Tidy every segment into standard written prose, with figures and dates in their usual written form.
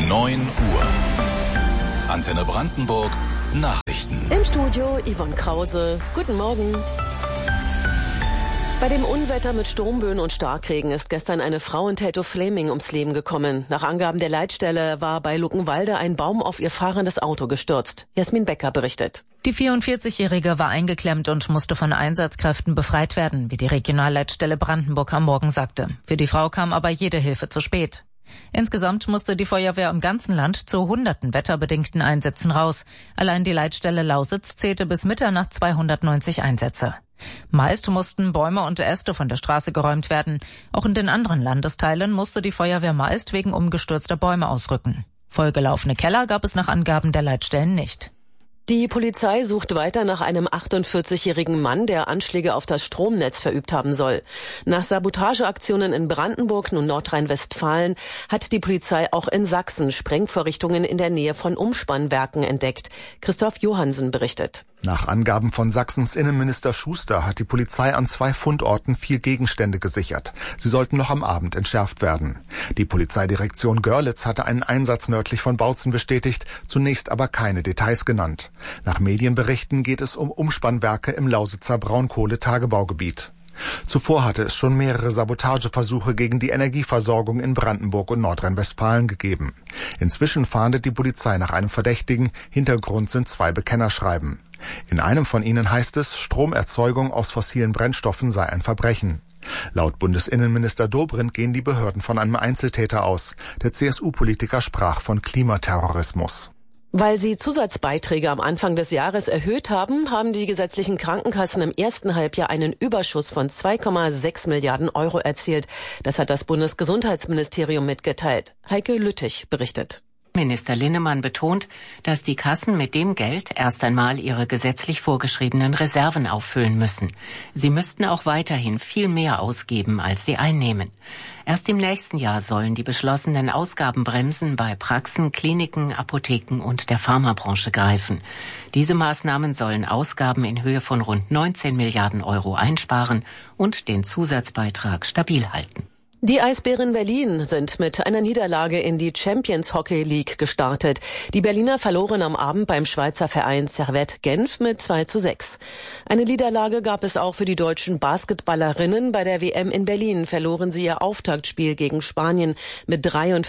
9 Uhr. Antenne Brandenburg, Nachrichten. Im Studio Yvonne Krause. Guten Morgen. Bei dem Unwetter mit Sturmböen und Starkregen ist gestern eine Frau in Teltow-Fläming ums Leben gekommen. Nach Angaben der Leitstelle war bei Luckenwalde ein Baum auf ihr fahrendes Auto gestürzt. Jasmin Becker berichtet. Die 44-Jährige war eingeklemmt und musste von Einsatzkräften befreit werden, wie die Regionalleitstelle Brandenburg am Morgen sagte. Für die Frau kam aber jede Hilfe zu spät. Insgesamt musste die Feuerwehr im ganzen Land zu hunderten wetterbedingten Einsätzen raus. Allein die Leitstelle Lausitz zählte bis Mitternacht 290 Einsätze. Meist mussten Bäume und Äste von der Straße geräumt werden. Auch in den anderen Landesteilen musste die Feuerwehr meist wegen umgestürzter Bäume ausrücken. Vollgelaufene Keller gab es nach Angaben der Leitstellen nicht. Die Polizei sucht weiter nach einem 48-jährigen Mann, der Anschläge auf das Stromnetz verübt haben soll. Nach Sabotageaktionen in Brandenburg und Nordrhein-Westfalen hat die Polizei auch in Sachsen Sprengvorrichtungen in der Nähe von Umspannwerken entdeckt. Christoph Johansen berichtet. Nach Angaben von Sachsens Innenminister Schuster hat die Polizei an 2 Fundorten 4 Gegenstände gesichert. Sie sollten noch am Abend entschärft werden. Die Polizeidirektion Görlitz hatte einen Einsatz nördlich von Bautzen bestätigt, zunächst aber keine Details genannt. Nach Medienberichten geht es um Umspannwerke im Lausitzer Braunkohletagebaugebiet. Zuvor hatte es schon mehrere Sabotageversuche gegen die Energieversorgung in Brandenburg und Nordrhein-Westfalen gegeben. Inzwischen fahndet die Polizei nach einem Verdächtigen. Hintergrund sind 2 Bekennerschreiben. In einem von ihnen heißt es, Stromerzeugung aus fossilen Brennstoffen sei ein Verbrechen. Laut Bundesinnenminister Dobrindt gehen die Behörden von einem Einzeltäter aus. Der CSU-Politiker sprach von Klimaterrorismus. Weil sie Zusatzbeiträge am Anfang des Jahres erhöht haben, haben die gesetzlichen Krankenkassen im ersten Halbjahr einen Überschuss von 2,6 Milliarden Euro erzielt. Das hat das Bundesgesundheitsministerium mitgeteilt. Heike Lüttich berichtet. Minister Linnemann betont, dass die Kassen mit dem Geld erst einmal ihre gesetzlich vorgeschriebenen Reserven auffüllen müssen. Sie müssten auch weiterhin viel mehr ausgeben, als sie einnehmen. Erst im nächsten Jahr sollen die beschlossenen Ausgabenbremsen bei Praxen, Kliniken, Apotheken und der Pharmabranche greifen. Diese Maßnahmen sollen Ausgaben in Höhe von rund 19 Milliarden Euro einsparen und den Zusatzbeitrag stabil halten. Die Eisbären Berlin sind mit einer Niederlage in die Champions Hockey League gestartet. Die Berliner verloren am Abend beim Schweizer Verein Servette Genf mit 2:6. Eine Niederlage gab es auch für die deutschen Basketballerinnen. Bei der WM in Berlin verloren sie ihr Auftaktspiel gegen Spanien mit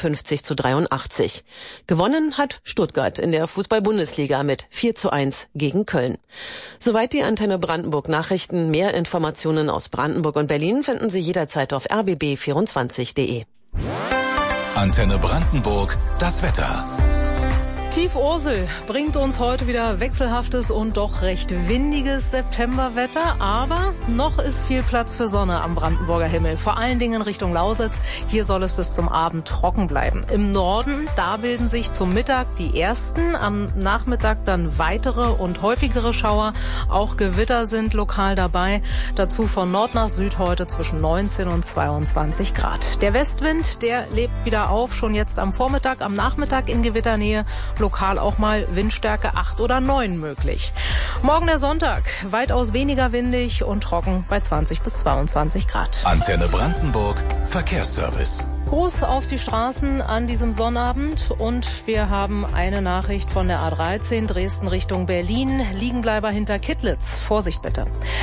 53:83. Gewonnen hat Stuttgart in der Fußball-Bundesliga mit 4:1 gegen Köln. Soweit die Antenne Brandenburg Nachrichten. Mehr Informationen aus Brandenburg und Berlin finden Sie jederzeit auf rbb24.de. Antenne Brandenburg, das Wetter. Tief Ursel bringt uns heute wieder wechselhaftes und doch recht windiges Septemberwetter, aber noch ist viel Platz für Sonne am Brandenburger Himmel, vor allen Dingen Richtung Lausitz. Hier soll es bis zum Abend trocken bleiben. Im Norden, da bilden sich zum Mittag die ersten, am Nachmittag dann weitere und häufigere Schauer. Auch Gewitter sind lokal dabei. Dazu von Nord nach Süd heute zwischen 19 und 22 Grad. Der Westwind, der lebt wieder auf, schon jetzt am Vormittag, am Nachmittag in Gewitternähe. Lokal auch mal Windstärke 8 oder 9 möglich. Morgen der Sonntag, weitaus weniger windig und trocken bei 20 bis 22 Grad. Antenne Brandenburg, Verkehrsservice. Gruß auf die Straßen an diesem Sonnabend und wir haben eine Nachricht von der A13 Dresden Richtung Berlin. Liegenbleiber hinter Kittlitz. Vorsicht bitte.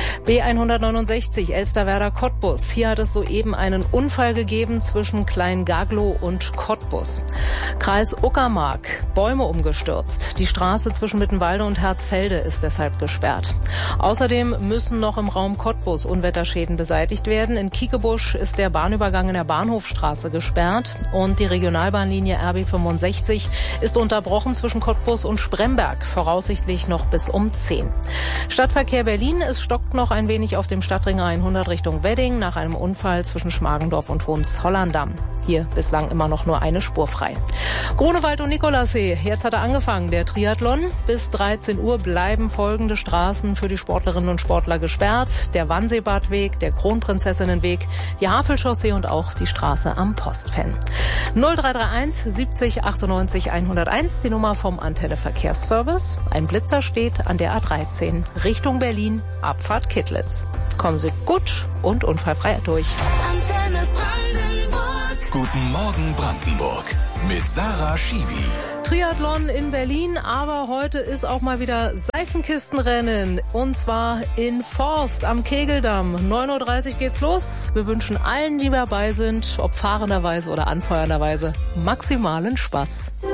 B169 Elsterwerda-Cottbus. Hier hat es soeben einen Unfall gegeben zwischen Klein-Gaglow und Cottbus. Kreis Uckermark. Bäume umgestürzt. Die Straße zwischen Mittenwalde und Herzfelde ist deshalb gesperrt. Außerdem müssen noch im Raum Cottbus Unwetterschäden beseitigt werden. In Kiekebusch ist der Bahnübergang in der Bahnhofstraße gesperrt und die Regionalbahnlinie RB 65 ist unterbrochen zwischen Cottbus und Spremberg, voraussichtlich noch bis um 10. Stadtverkehr Berlin, es stockt noch ein wenig auf dem Stadtring 100 Richtung Wedding nach einem Unfall zwischen Schmargendorf und Hohenzollern-Damm. Hier bislang immer noch nur eine Spur frei. Grunewald und Nikolassee, jetzt hat er angefangen, der Triathlon. Bis 13 Uhr bleiben folgende Straßen für die Sportlerinnen und Sportler gesperrt. Der Wannseebadweg, der Kronprinzessinnenweg, die Havelchaussee und auch die Straße am Postfan. 0331 70 98 101, die Nummer vom Antenne Verkehrsservice. Ein Blitzer steht an der A13 Richtung Berlin, Abfahrt Kittlitz. Kommen Sie gut und unfallfrei durch. Antenne Brandenburg. Guten Morgen Brandenburg mit Sarah Schiwi. Triathlon in Berlin, aber heute ist auch mal wieder Seifenkistenrennen und zwar in Forst am Kegeldamm. 9:30 Uhr geht's los. Wir wünschen allen, die dabei sind, ob fahrenderweise oder anfeuernderweise, maximalen Spaß.